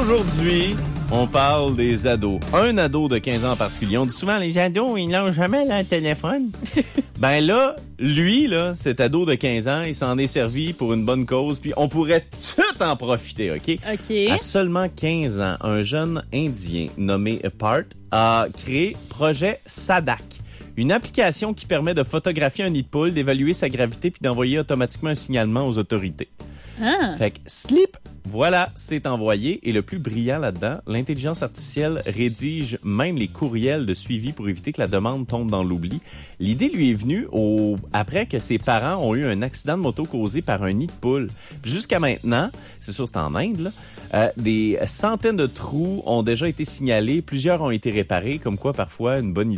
Aujourd'hui, on parle des ados. Un ado de 15 ans en particulier. On dit souvent, les ados, ils n'ont jamais le téléphone. Ben là, lui, cet ado de 15 ans, il s'en est servi pour une bonne cause, puis on pourrait tout en profiter, OK? À seulement 15 ans, un jeune Indien nommé Part a créé Projet Sadak. Une application qui permet de photographier un nid de poule, d'évaluer sa gravité puis d'envoyer automatiquement un signalement aux autorités. Fait que slip, voilà, c'est envoyé. Et le plus brillant là-dedans, l'intelligence artificielle rédige même les courriels de suivi pour éviter que la demande tombe dans l'oubli. L'idée lui est venue après que ses parents ont eu un accident de moto causé par un nid de poule. Puis jusqu'à maintenant, c'est sûr c'est en Inde, des centaines de trous ont déjà été signalés, plusieurs ont été réparés, comme quoi parfois une bonne idée